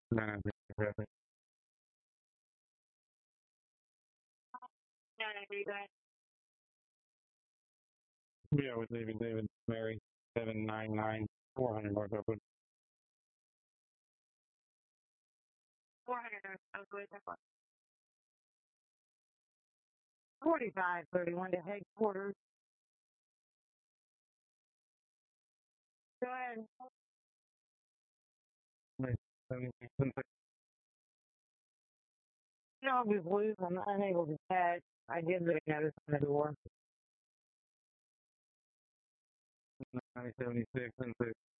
957. Yeah, with David Mary, 799, 400 North Oakwood. 400 North Oakwood. 4531 to headquarters. Go ahead. Wait, 76. No, we blues. I'm unable to catch. I did leave a notice on the door. 976 and 6.